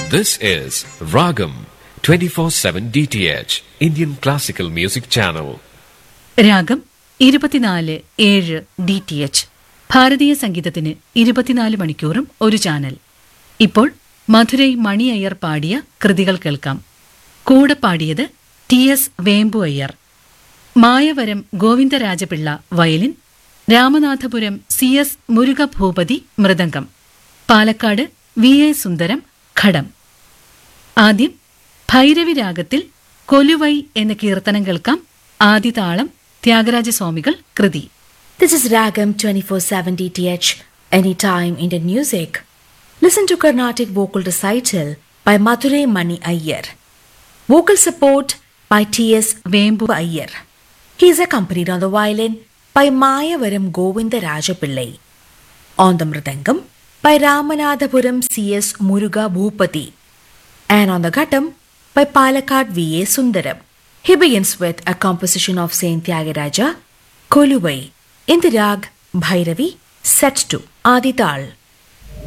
This is Ragam 24/7 DTH Indian Classical Music Channel. രാഗം 24/7 DTH ഭാരതീയ സംഗീതത്തിന് 24 മണിക്കൂറും ഒരു ചാനൽ. ഇപ്പോൾ മധുരൈ മണി അയ്യർ പാടിയ കൃതികൾ കേൾക്കാം. കൂടെ പാടിയത് TS Vembu Iyer. മായവരം ഗോവിന്ദരാജപിള്ള violin, Ramanathapuram CS Murugabhupathi mridangam, Palakkad VA സുന്ദരം ഘടം. ആദ്യം ഭൈരവി രാഗത്തിൽ കൊലുവൈ എന്ന കീർത്തനം കേൾക്കാം. ആദിതാളം ത്യാഗരാജസ്വാമികൾ കൃതി. This is Ragam 24/7 DTH, anytime Indian music. Listen to Carnatic vocal recital by Madurai Mani Iyer. Vocal support by TS Vembu Iyer. He is accompanied on the violin by Mayavaram Govinda Rajapillai. On the mridangam by Ramanathapuram CS Muruga Bhupati. And on the ghattam by Palakkad VA Sundaram. He begins with a composition of Saint Tyagaraja, Koluvai, in the rag Bhairavi, set to Adi Tal.